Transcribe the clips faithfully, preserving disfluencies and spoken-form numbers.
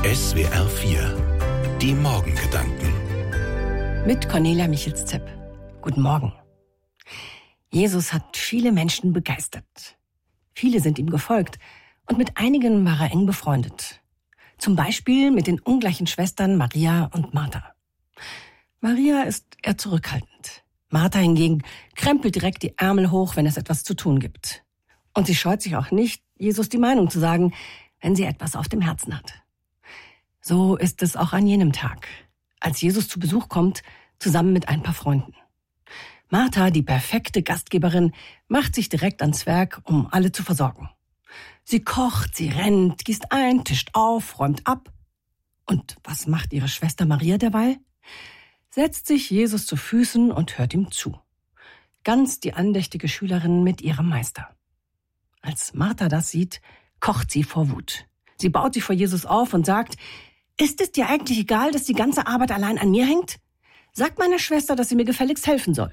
S W R vier. Die Morgengedanken. Mit Cornelia Michels-Zepp. Guten Morgen. Jesus hat viele Menschen begeistert. Viele sind ihm gefolgt und mit einigen war er eng befreundet. Zum Beispiel mit den ungleichen Schwestern Maria und Martha. Maria ist eher zurückhaltend. Martha hingegen krempelt direkt die Ärmel hoch, wenn es etwas zu tun gibt. Und sie scheut sich auch nicht, Jesus die Meinung zu sagen, wenn sie etwas auf dem Herzen hat. So ist es auch an jenem Tag, als Jesus zu Besuch kommt, zusammen mit ein paar Freunden. Martha, die perfekte Gastgeberin, macht sich direkt ans Werk, um alle zu versorgen. Sie kocht, sie rennt, gießt ein, tischt auf, räumt ab. Und was macht ihre Schwester Maria derweil? Setzt sich Jesus zu Füßen und hört ihm zu. Ganz die andächtige Schülerin mit ihrem Meister. Als Martha das sieht, kocht sie vor Wut. Sie baut sich vor Jesus auf und sagt: Ist es dir eigentlich egal, dass die ganze Arbeit allein an mir hängt? Sag meiner Schwester, dass sie mir gefälligst helfen soll.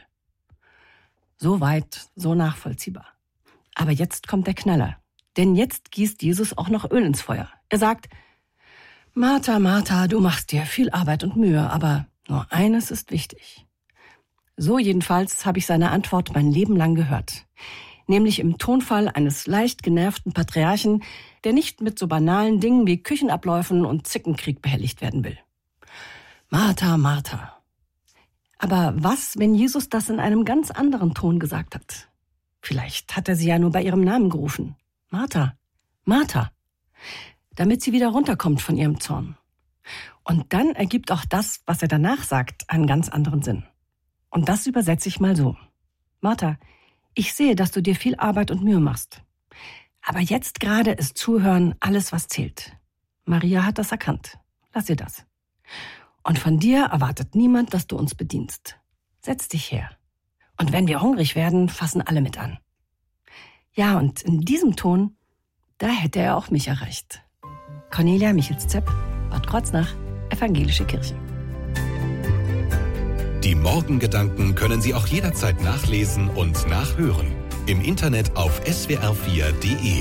So weit, so nachvollziehbar. Aber jetzt kommt der Knaller. Denn jetzt gießt Jesus auch noch Öl ins Feuer. Er sagt: Martha, Martha, du machst dir viel Arbeit und Mühe, aber nur eines ist wichtig. So jedenfalls habe ich seine Antwort mein Leben lang gehört. Nämlich im Tonfall eines leicht genervten Patriarchen, der nicht mit so banalen Dingen wie Küchenabläufen und Zickenkrieg behelligt werden will. Martha, Martha. Aber was, wenn Jesus das in einem ganz anderen Ton gesagt hat? Vielleicht hat er sie ja nur bei ihrem Namen gerufen. Martha, Martha. Damit sie wieder runterkommt von ihrem Zorn. Und dann ergibt auch das, was er danach sagt, einen ganz anderen Sinn. Und das übersetze ich mal so. Martha, ich sehe, dass du dir viel Arbeit und Mühe machst. Aber jetzt gerade ist Zuhören alles, was zählt. Maria hat das erkannt. Lass ihr das. Und von dir erwartet niemand, dass du uns bedienst. Setz dich her. Und wenn wir hungrig werden, fassen alle mit an. Ja, und in diesem Ton, da hätte er auch mich erreicht. Cornelia Michels-Zepp, Bad Kreuznach, Evangelische Kirche. Die Morgengedanken können Sie auch jederzeit nachlesen und nachhören. Im Internet auf S W R vier Punkt de.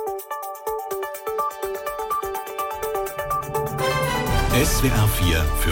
S W R vier für